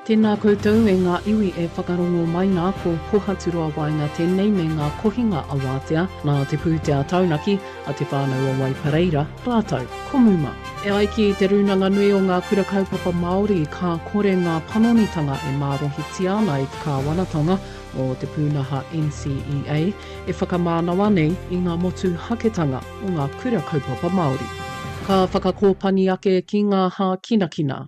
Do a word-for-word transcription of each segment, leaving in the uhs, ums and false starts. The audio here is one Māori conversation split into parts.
Tēnā koutou e ngā iwi e whakarongo mai nā ko pohaturua wainga tēnei me ngā kohinga a wātea nā te pūtea taunaki a te whānau a Waipareira, rātou, komuma. E ai ki te runanga nui o ngā kura kaupapa Māori ka kore ngā panonitanga e mārohitia ana i te kāwanatanga o te pūnaha N C E A e whakamānawa nei i ngā motu haketanga o ngā kura kaupapa Māori. Ka whakakōpani ake ki ngā hā kinakina.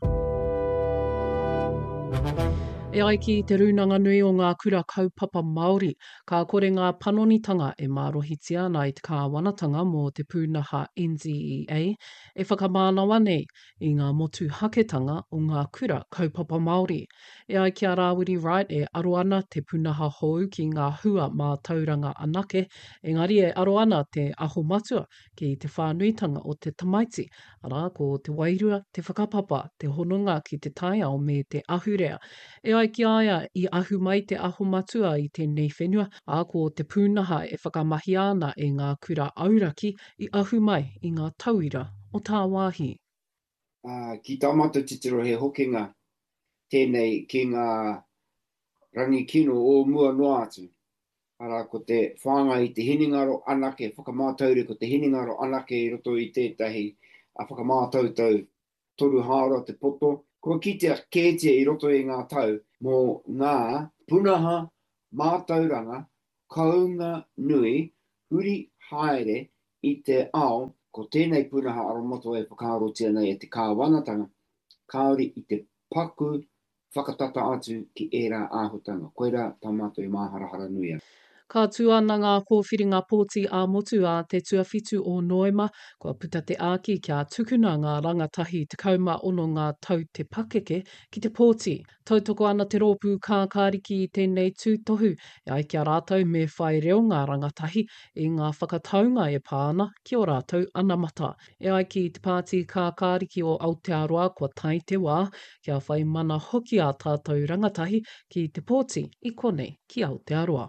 E ai ki te runanga nui o ngā kura kaupapa Māori, ka kore ngā panonitanga e mārohitia ana i te kāwanatanga mō te pūnaha N Z E A e whakamānawa nei i ngā motu haketanga o ngā kura kaupapa Māori. E ai ki a Rawiri Wright e aro ana te pūnaha hou ki ngā hua mā tauranga anake, engari e aro ana te aho matua ki te whānuitanga o te tamaiti, ara ko te wairua, te whakapapa, te hononga ki te taiao me te ahurea. E ai ki aia i ahu mai te aho matua i tēnei whenua, a ko te pūnaha e whakamahi ana e ngā kura auraki i ahu mai i ngā tauira o tā wāhi. Uh, ki tāmata titiro he hokinga tēnei ki ngā rangi kino o mua noa atu. Ara ko te whanga i te hiningaro anake, whakamātaure ko te hiningaro anake i roto i tētahi a whakamātautau toru hāra te poto. Kua kitea kētia i roto i ngā tau mō ngā punaha mātauranga kaunga nui huri haere i te ao ko tēnei punaha aromoto e whakaarotia nei e te kāwanatanga kaori i te paku whakatata atu ki ērā āhutanga. Koira tamato i māharahara nui. Ka tū ana ngā kōwhiringa pōti a motu a te tuawhitu o Noema, kua puta te āki kia tukuna ngā rangatahi te kauma ono ngā tau te pakeke ki te pōti. Tautoko ana te rōpū kākāriki i tēnei tūtohu, e ai kia rātou me whai reo ngā rangatahi i ngā whakataunga e pāna ki o rātou anamata. E ai ki te pāti kākāriki o Aotearoa kua tai te wā, kia whai mana hoki a tātou rangatahi ki te pōti i konei ki Aotearoa.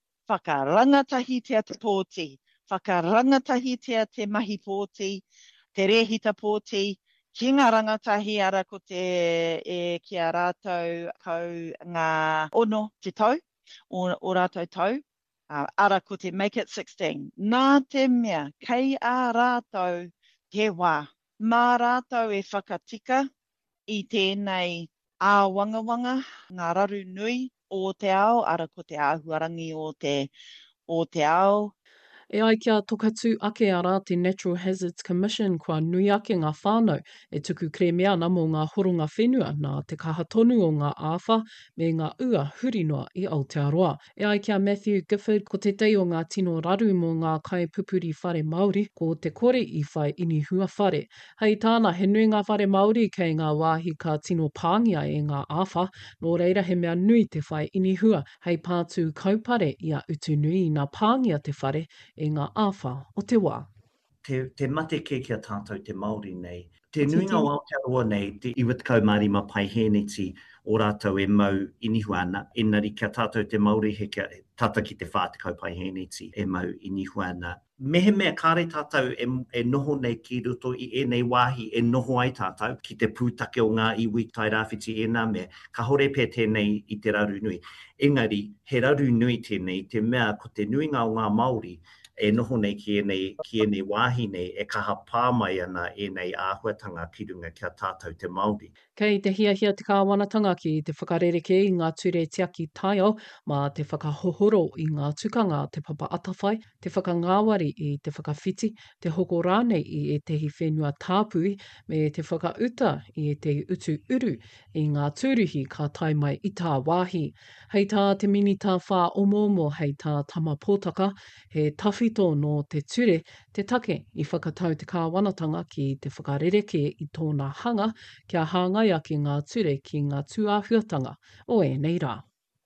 Whakarangatahitia te pōti, whakarangatahitia te mahi pōti, te rehita pōti, ki ngā rangatahi ara ko te e ki a rātou kau ngā ono te tau, o, o rātou tau, uh, ara ko te Make It sixteen. Nā te mea, kei a rātou te wā, mā rātou e whakatika i tēnei āwangawanga, ngā raru nui, o te ao, ara ko te āhuarangi o te, o te ao. E ai kia tokatu ake ara te Natural Hazards Commission kua nui ake ngā whānau e tuku kremea ana mō ngā horonga whenua nā te kaha tonu o ngā āwha me ngā ua hurinoa i Aotearoa. E ai kia Matthew Gifford ko te tei o ngā tino raru mō ngā kaipupuri whare Māori ko te kore i whai ini hua whare. Hei tāna he nui ngā whare Māori kei ngā wāhi ka tino pāngia e ngā āwha, nō reira he mea nui te whai ini hua, hei pātū kaupare i a utu nui i ngā pāngia te whare e ngā āwha o te wā. Te, te mate ke kia tātou te Māori nei. Te nui ngā Aotearoa nei, te iwa te kaumārima pai hēneti o rātou e mau inihu ana. Engari kia tātou te Māori he kia tata ki te whā te kaupai hēneti e mau inihu ana. Mehe mea kāre tātou e, e noho nei ki roto i e nei wāhi e noho ai tātou ki te pūtake o ngā iwi tai rāwhiti e nā mea. Ka hore pē tēnei i te raru nui. Engari, he raru nui tēnei, te mea ko te nui ngā o ngā Māori e noho nei ki e nei, ki e nei wāhi nei e kaha pāmai ana e nei āhuatanga ki runga kia tātou te Māori. Kei te hiahia te kāwanatanga ki te whakarereke i ngā ture tiaki taiao, mā te whakahohoro i ngā tukanga te papa atawhai, te whakangāwari i te whakawhiti, te hoko rānei i e tehi whenua tāpui, me te whakauta i e tehi utu uru i ngā tūruhi ka tai mai i tā wāhi. Hei tā te minita whā omo-omo hei tā tama pōtaka, he tawhito no te ture, te take i whakatau te kāwanatanga ki te whakarereke i tōna hanga, kia hāngai ake ngā ture ki ngā tūāhuatanga o e nei rā.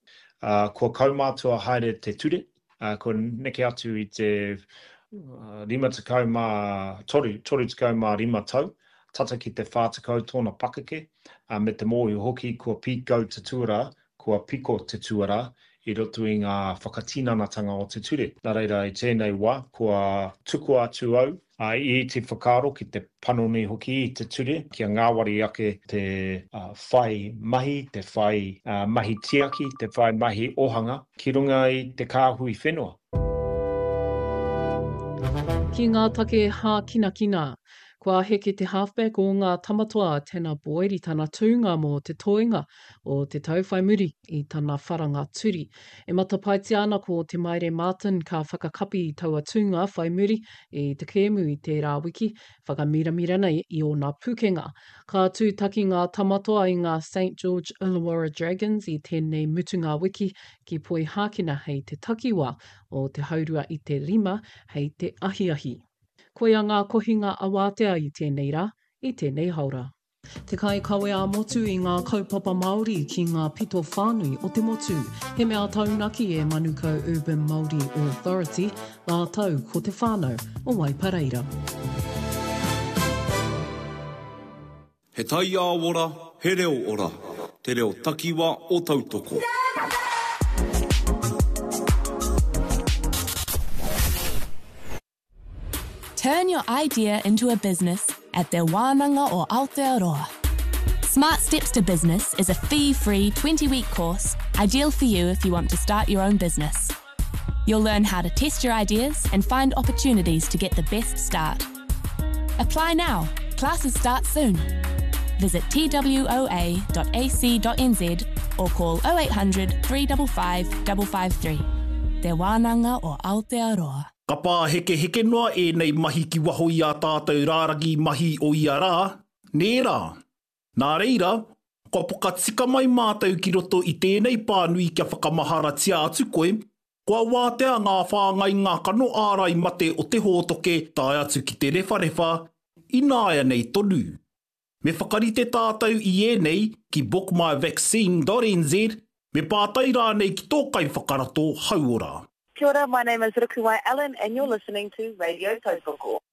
Uh, ko kaumātua haere te ture, uh, ko neke atu i te uh, rima tekau mā, toru, toru tekau mā rima tau, tata ki te whātakau tōna pakeke, uh, me te mōhi hoki kua pīkau te tuara, kua piko te tuara, i roto i ngā whakatinanatanga o te ture. Nā reira i tēnei wā, kua tuku atu au, uh, i te whakaro ki te panoni hoki i te ture, kia ngāwari ake te uh, whai mahi, te whai uh, mahi tiaki, te whai mahi ohanga, ki runga i te kāhui whenua. Ki ngā take hā kina kina, kua heke te halfback o ngā tamatoa tēnā boeri tana tūnga mō te toinga o te tauwhai muri i tana wharanga turi. E matapaiti ana ko te Maire Martin ka whakakapi taua tūnga whai muri i te kēmu i tērā wiki, whakamiramira nei i o ngā pukenga. Ka tūtaki ngā tamatoa i ngā Saint George Illawarra Dragons i tēnei mutunga wiki ki poi hākina hei te takiwa o te haurua i te rima hei te ahiahi. Koia ngā kohinga awātea i tēnei rā, i tēnei haura. Te kai kawe a motu i ngā kaupapa Māori ki ngā pito whānui o te motu. He mea taunaki e Manukau Urban Māori Authority, ngā tau ko te whānau o Waipareira. He tai a ora, he reo ora, te reo takiwa o tautoko. Turn your idea into a business at Te Wānanga o Aotearoa. Smart Steps to Business is a fee-free twenty-week course ideal for you if you want to start your own business. You'll learn how to test your ideas and find opportunities to get the best start. Apply now. Classes start soon. Visit t w o a dot a c dot n z or call oh eight hundred, three five five, five five three. Te Wānanga o Aotearoa. Ka pā heke heke noa e nei mahi ki waho i a tātou rāragi mahi o i a rā. Nē rā. Nā reira, ka poka tika mai mātou ki roto i tēnei pānui kia whakamahara tia atu koe, kua wātea ngā whāngai ngā kano ārai mate o te hōtoke tai atu ki te rewharewa, i nāia nei tonu. Me whakarite tātou i e nei ki book my vaccine dot n z, me pātai rā nei ki tōkai whakarato hauora. Kia ora, my name is Rukuwai Allen and you're listening to Radio Tautoko.